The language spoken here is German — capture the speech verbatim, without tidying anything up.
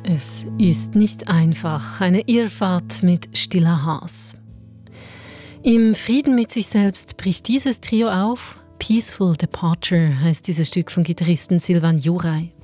Es ist nicht einfach, eine Irrfahrt mit Stiller Haas. Im Frieden mit sich selbst bricht dieses Trio auf. Peaceful Departure heißt dieses Stück von Gitarristen Silvan Juray.